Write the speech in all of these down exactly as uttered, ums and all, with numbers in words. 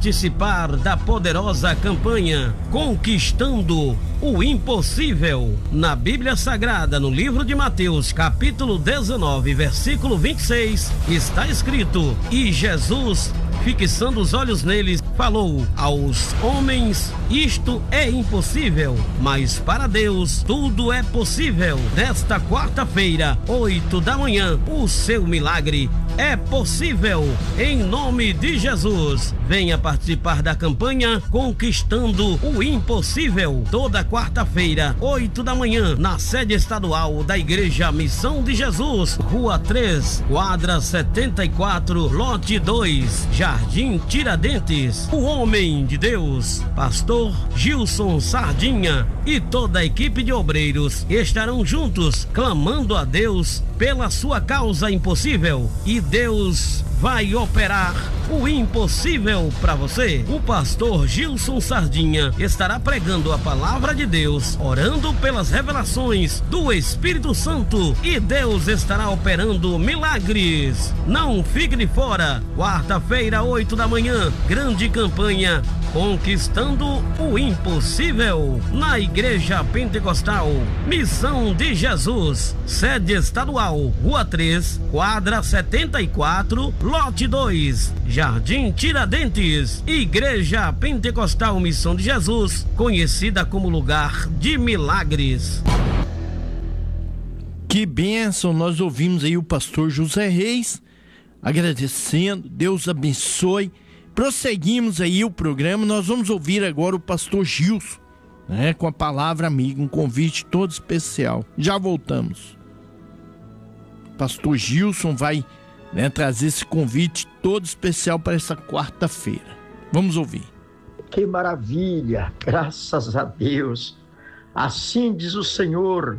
participar da poderosa campanha Conquistando o Impossível. Na Bíblia Sagrada, no livro de Mateus, capítulo dezenove, versículo vinte e seis, está escrito: e Jesus, fixando os olhos neles, falou aos homens: isto é impossível, mas para Deus tudo é possível. Nesta quarta-feira, oito da manhã, o seu milagre é possível, em nome de Jesus. Venha participar da campanha Conquistando o Impossível, toda quarta-feira, oito da manhã, na sede estadual da Igreja Missão de Jesus, Rua três, quadra setenta e quatro, lote dois, Jardim Tiradentes. O homem de Deus, pastor Gilson Sardinha, e toda a equipe de obreiros estarão juntos, clamando a Deus pela sua causa impossível, e Deus vai operar o impossível para você. O pastor Gilson Sardinha estará pregando a palavra de Deus, orando pelas revelações do Espírito Santo, e Deus estará operando milagres. Não fique de fora. Quarta-feira, oito da manhã, grande campanha Conquistando o Impossível, na Igreja Pentecostal Missão de Jesus, sede estadual, Rua três, quadra setenta e quatro, lote dois, Jardim Tiradentes. Igreja Pentecostal Missão de Jesus, conhecida como lugar de milagres. Que bênção! Nós ouvimos aí o pastor José Reis agradecendo. Deus abençoe. Prosseguimos aí o programa. Nós vamos ouvir agora o pastor Gilson, né, com a palavra amiga, um convite todo especial. Já voltamos. Pastor Gilson vai, né, trazer esse convite todo especial para essa quarta-feira. Vamos ouvir. Que maravilha, graças a Deus. Assim diz o Senhor: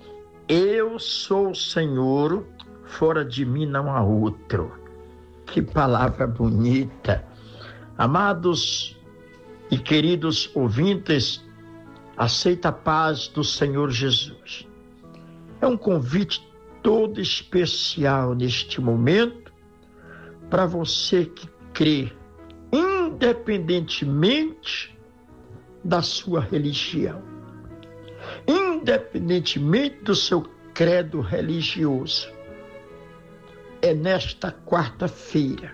eu sou o Senhor, fora de mim não há outro. Que palavra bonita. Amados e queridos ouvintes, aceita a paz do Senhor Jesus. É um convite todo especial neste momento para você que crê, independentemente da sua religião, independentemente do seu credo religioso. É nesta quarta-feira,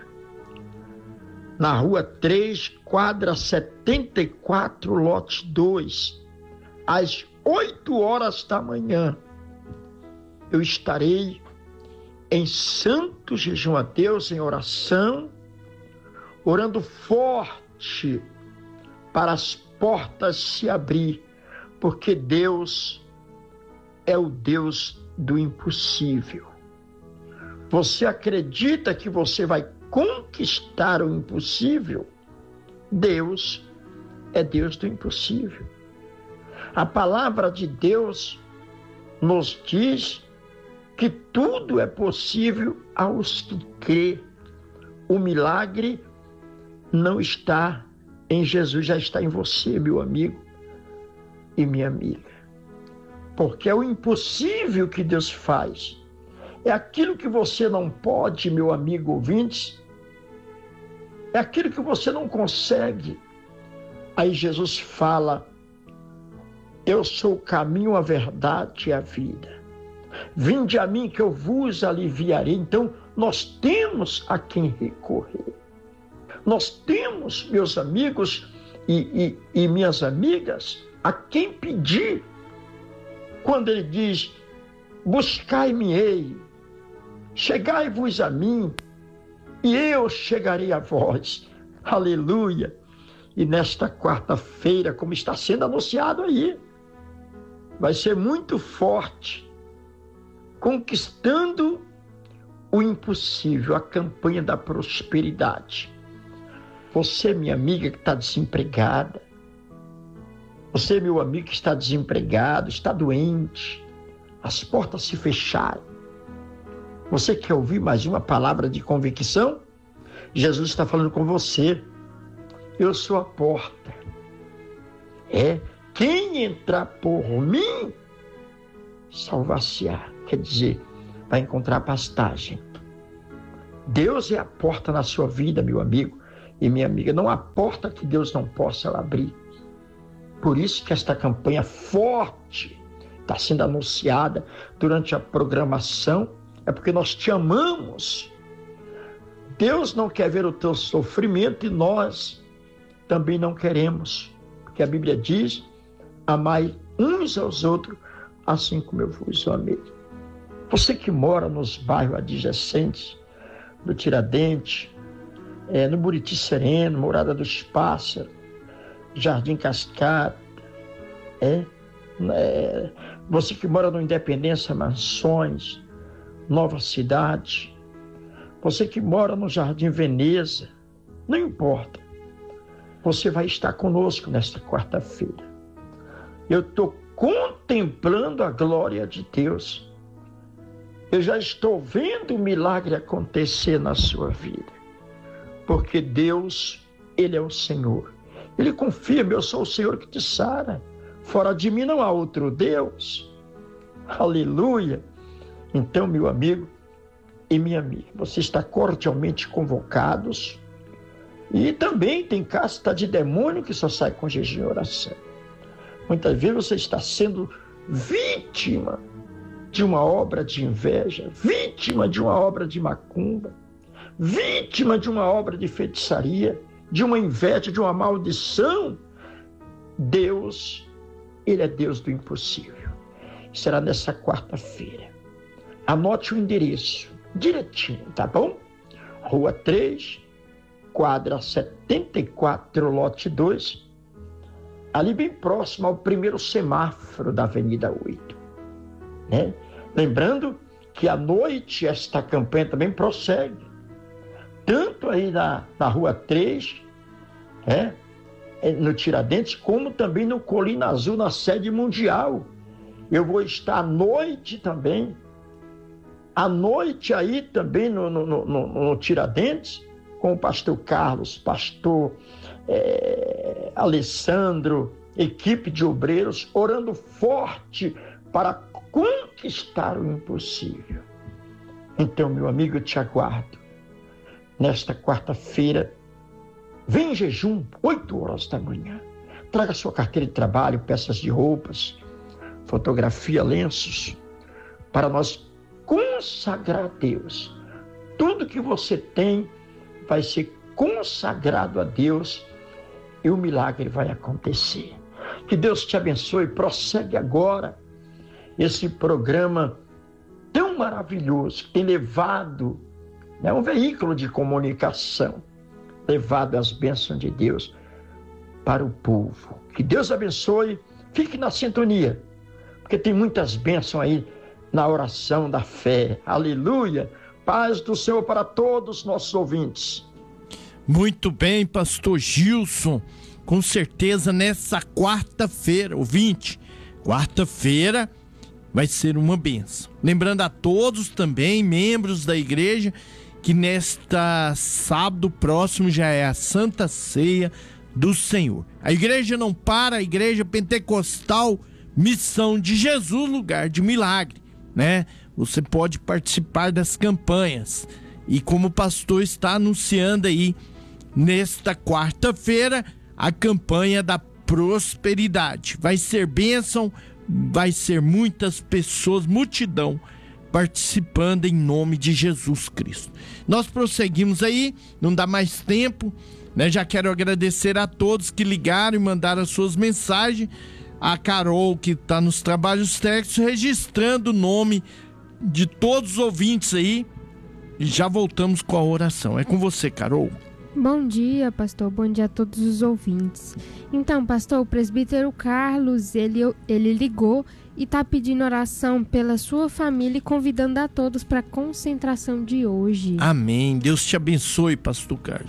na Rua três, quadra setenta e quatro, lote dois, às oito horas da manhã, eu estarei em santo jejum a Deus, em oração, orando forte para as portas se abrir, porque Deus é o Deus do impossível. Você acredita que você vai conquistar o impossível? Deus é Deus do impossível. A palavra de Deus nos diz que tudo é possível aos que crê. O milagre não está em Jesus, já está em você, meu amigo e minha amiga. Porque é o impossível que Deus faz. É aquilo que você não pode, meu amigo ouvinte. É aquilo que você não consegue. Aí Jesus fala: eu sou o caminho, a verdade e a vida. Vinde a mim que eu vos aliviarei. Então, nós temos a quem recorrer. Nós temos, meus amigos e, e, e minhas amigas, a quem pedir. Quando ele diz: buscai-me-ei, chegai-vos a mim, e eu chegarei a vós. Aleluia! E nesta quarta-feira, como está sendo anunciado aí, vai ser muito forte, conquistando o impossível, a campanha da prosperidade. Você, minha amiga que está desempregada, você, meu amigo que está desempregado, está doente, as portas se fecharam. Você quer ouvir mais uma palavra de convicção? Jesus está falando com você. Eu sou a porta. É, quem entrar por mim, salvar-se-á. Quer dizer, vai encontrar pastagem. Deus é a porta na sua vida, meu amigo. e minha amiga, não há porta que Deus não possa abrir. Por isso que esta campanha forte está sendo anunciada durante a programação, é porque nós te amamos. Deus não quer ver o teu sofrimento e nós também não queremos, porque a Bíblia diz: amai uns aos outros, assim como eu vos amei. Você que mora nos bairros adjacentes, do Tiradentes, é, no Buriti Sereno, Morada dos Pássaros, Jardim Cascata, é, é, você que mora no Independência Mansões, Nova Cidade, você que mora no Jardim Veneza, não importa, você vai estar conosco nesta quarta-feira. Eu estou contemplando a glória de Deus. Eu já estou vendo o milagre acontecer na sua vida, porque Deus, Ele é o Senhor. Ele confirma: eu sou o Senhor que te sara. Fora de mim não há outro Deus. Aleluia! Então, meu amigo e minha amiga, você está cordialmente convocados. E também tem casta de demônio que só sai com jejum e oração. Muitas vezes você está sendo vítima de uma obra de inveja, vítima de uma obra de macumba, vítima de uma obra de feitiçaria, de uma inveja, de uma maldição. Deus, Ele é Deus do impossível. Será nessa quarta-feira. Anote o endereço direitinho, tá bom? Rua três, quadra setenta e quatro, lote dois, ali bem próximo ao primeiro semáforo da Avenida oito. Né? Lembrando que à noite esta campanha também prossegue. Tanto aí na, na Rua três, é, no Tiradentes, como também no Colina Azul, na sede mundial. Eu vou estar à noite também, à noite aí também no, no, no, no Tiradentes, com o pastor Carlos, pastor é, Alessandro, equipe de obreiros, orando forte para conquistar o impossível. Então, meu amigo, eu te aguardo. Nesta quarta-feira, vem em jejum, oito horas da manhã. Traga sua carteira de trabalho, peças de roupas, fotografia, lenços, para nós consagrar a Deus. Tudo que você tem vai ser consagrado a Deus e o milagre vai acontecer. Que Deus te abençoe. Prossegue agora esse programa tão maravilhoso que tem levado, é um veículo de comunicação, levado as bênçãos de Deus para o povo. Que Deus abençoe. Fique na sintonia, porque tem muitas bênçãos aí na oração da fé. Aleluia. Paz do Senhor para todos os nossos ouvintes. Muito bem, pastor Gilson. Com certeza nessa quarta-feira, ouvinte, quarta-feira vai ser uma bênção. Lembrando a todos também, membros da igreja, que nesta sábado próximo já é a Santa Ceia do Senhor. A igreja não para, a igreja pentecostal Missão de Jesus, lugar de milagre, né? Você pode participar das campanhas. E como o pastor está anunciando aí, nesta quarta-feira, a campanha da prosperidade. Vai ser bênção, vai ser muitas pessoas, multidão, participando em nome de Jesus Cristo. Nós prosseguimos aí, não dá mais tempo, né? Já quero agradecer a todos que ligaram e mandaram as suas mensagens. A Carol, que está nos trabalhos técnicos, registrando o nome de todos os ouvintes aí. E já voltamos com a oração. É com você, Carol. Bom dia, pastor. Bom dia a todos os ouvintes. Então, pastor, o presbítero Carlos, ele, ele ligou e está pedindo oração pela sua família e convidando a todos para a concentração de hoje. Amém. Deus te abençoe, pastor Carlos.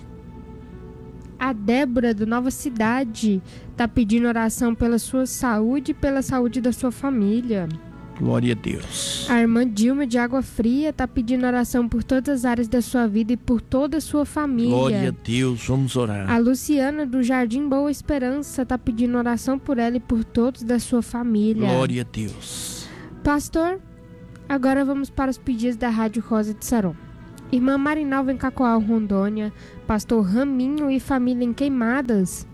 A Débora, do Nova Cidade, está pedindo oração pela sua saúde e pela saúde da sua família. Glória a Deus. A irmã Dilma, de Água Fria, está pedindo oração por todas as áreas da sua vida e por toda a sua família. Glória a Deus, vamos orar. A Luciana, do Jardim Boa Esperança, está pedindo oração por ela e por todos da sua família. Glória a Deus. Pastor, agora vamos para os pedidos da Rádio Rosa de Saron. Irmã Marinalva em Cacoal, Rondônia. Pastor Raminho e família em Queimadas.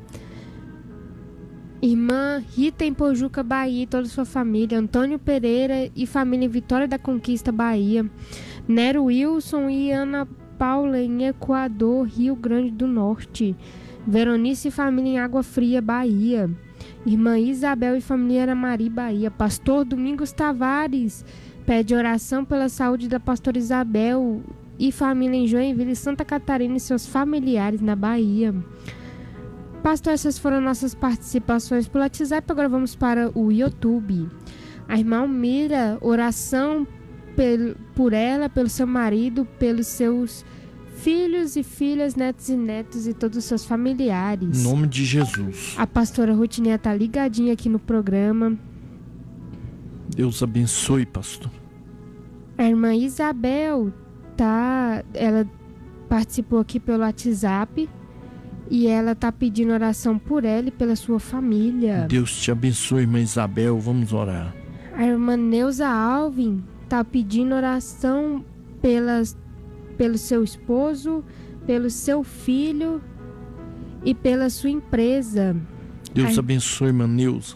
Irmã Rita em Pojuca, Bahia e toda a sua família. Antônio Pereira e família em Vitória da Conquista, Bahia. Nero Wilson e Ana Paula em Equador, Rio Grande do Norte. Veronice e família em Água Fria, Bahia. Irmã Isabel e família Aramari, Bahia. Pastor Domingos Tavares pede oração pela saúde da pastora Isabel e família em Joinville, Santa Catarina e seus familiares na Bahia. Pastor, essas foram nossas participações pelo WhatsApp. Agora vamos para o YouTube. A irmã Almira, oração pel, por ela, pelo seu marido, pelos seus filhos e filhas, netos e netos e todos os seus familiares. Em nome de Jesus. A pastora Rutinia está ligadinha aqui no programa. Deus abençoe, pastor. A irmã Isabel tá, ela participou aqui pelo WhatsApp e ela tá pedindo oração por ela e pela sua família. Deus te abençoe, irmã Isabel. Vamos orar. A irmã Neuza Alvin tá pedindo oração pelas, pelo seu esposo, pelo seu filho e pela sua empresa. Deus a, abençoe, irmã Neuza.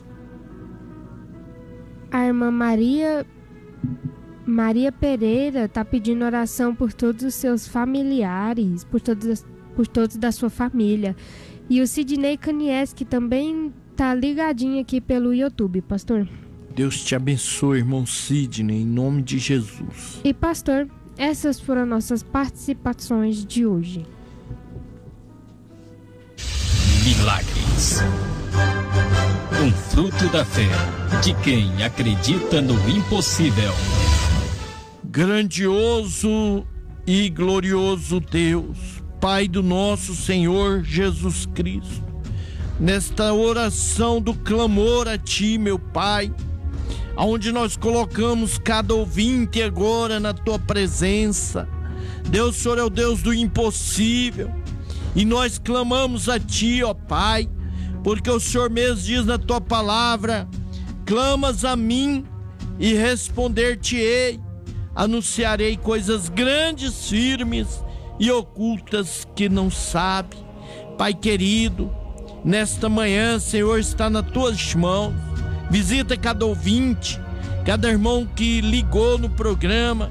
A irmã Maria Maria Pereira tá pedindo oração por todos os seus familiares, por todos, por todos da sua família. E o Sidney Canieski também tá ligadinho aqui pelo YouTube, pastor. Deus te abençoe, irmão Sidney, em nome de Jesus. E pastor, essas foram nossas participações de hoje. Milagres. Um fruto da fé de quem acredita no impossível. Grandioso e glorioso Deus, Pai do nosso Senhor Jesus Cristo, nesta oração do clamor a Ti, meu Pai, aonde nós colocamos cada ouvinte agora na Tua presença. Deus, o Senhor é o Deus do impossível, e nós clamamos a Ti, ó Pai, porque o Senhor mesmo diz na Tua palavra: clamas a mim e responder-te-ei, anunciarei coisas grandes, firmes e ocultas que não sabe. Pai querido, nesta manhã, Senhor, está nas Tuas mãos. Visita cada ouvinte, cada irmão que ligou no programa.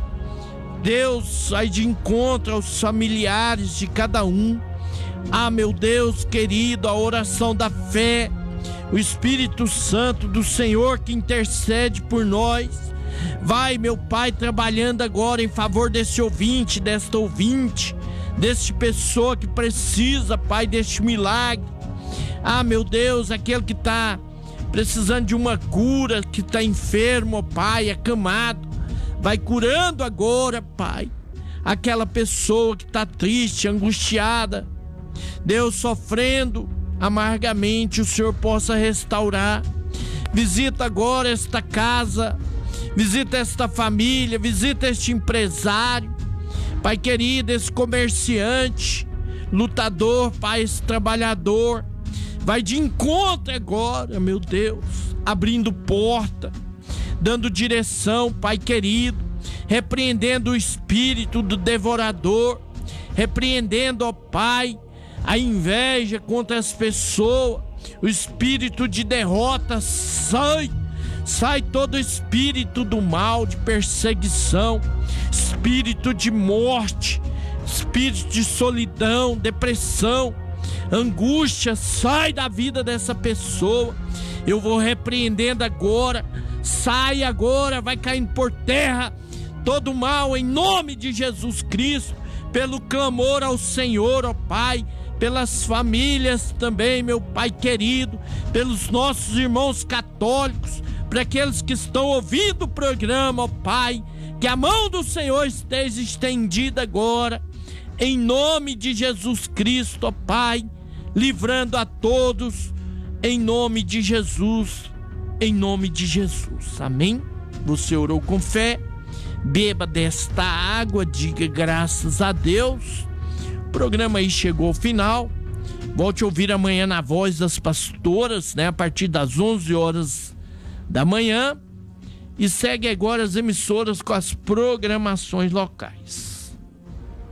Deus, vai de encontro aos familiares de cada um. Ah, meu Deus querido, a oração da fé, o Espírito Santo do Senhor que intercede por nós. Vai, meu Pai, trabalhando agora em favor desse ouvinte, desta ouvinte, deste pessoa que precisa, Pai, deste milagre. Ah, meu Deus, aquele que está precisando de uma cura, que está enfermo, ó Pai, acamado, vai curando agora, Pai, aquela pessoa que está triste, angustiada, Deus, sofrendo amargamente, o Senhor possa restaurar. Visita agora esta casa, visita esta família, visita este empresário, Pai querido, esse comerciante, lutador, Pai, esse trabalhador. Vai de encontro agora, meu Deus, abrindo porta, dando direção, Pai querido, repreendendo o espírito do devorador, repreendendo, ó Pai, a inveja contra as pessoas, o espírito de derrota. Sai, sai todo espírito do mal, de perseguição, espírito de morte, espírito de solidão, depressão, angústia. Sai da vida dessa pessoa. Eu vou repreendendo agora. Sai agora, vai caindo por terra todo mal em nome de Jesus Cristo, pelo clamor ao Senhor, ó Pai, pelas famílias também, meu Pai querido, pelos nossos irmãos católicos, para aqueles que estão ouvindo o programa, ó Pai, que a mão do Senhor esteja estendida agora, em nome de Jesus Cristo, ó Pai, livrando a todos, em nome de Jesus, em nome de Jesus, amém? Você orou com fé, beba desta água, diga graças a Deus. O programa aí chegou ao final. Volte a ouvir amanhã na voz das pastoras, né, a partir das onze horas da manhã. E segue agora as emissoras com as programações locais.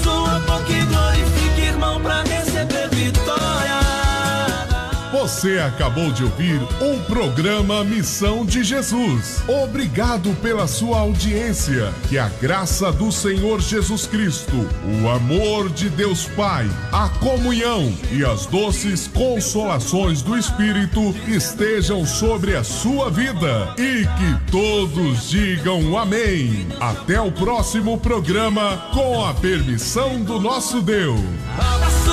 Sua boca e glorifique, irmão, pra receber vitória. Você acabou de ouvir um programa Missão de Jesus. Obrigado pela sua audiência. Que a graça do Senhor Jesus Cristo, o amor de Deus Pai, a comunhão e as doces consolações do Espírito estejam sobre a sua vida. E que todos digam amém. Até o próximo programa, com a permissão do nosso Deus.